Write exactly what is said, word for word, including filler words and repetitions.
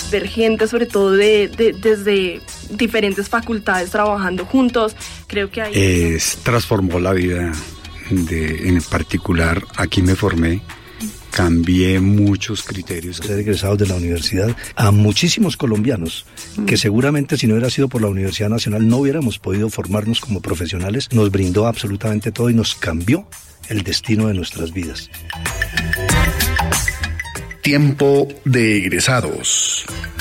ver gente, sobre todo de, de, desde diferentes facultades trabajando juntos, creo que ahí... Es, transformó la vida, de, en particular aquí me formé, cambié muchos criterios. Ser egresados de la universidad a muchísimos colombianos mm. que seguramente si no hubiera sido por la Universidad Nacional no hubiéramos podido formarnos como profesionales, nos brindó absolutamente todo y nos cambió el destino de nuestras vidas. Tiempo de egresados.